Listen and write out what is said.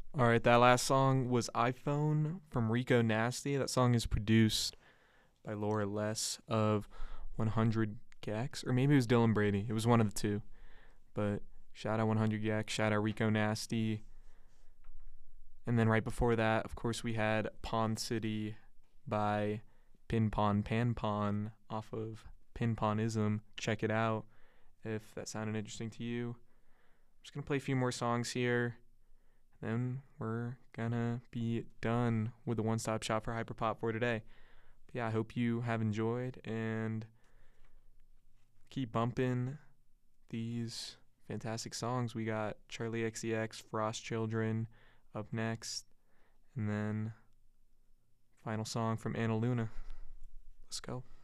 All right, that last song was iPhone from Rico Nasty. That song is produced by Laura Less of 100 Gex, or maybe it was Dylan Brady. It was one of the two. But shout out 100 Gex, shout out Rico Nasty. And then right before that, of course, we had Pond City by Pin Pon Pan Pon off of Pin Ponism. Check it out if that sounded interesting to you. I'm just going to play a few more songs here. Then we're gonna be done with the one stop shop for Hyperpop for today. But yeah, I hope you have enjoyed and keep bumping these fantastic songs. We got Charlie XCX, Frost Children up next, and then final song from Anna Luna. Let's go.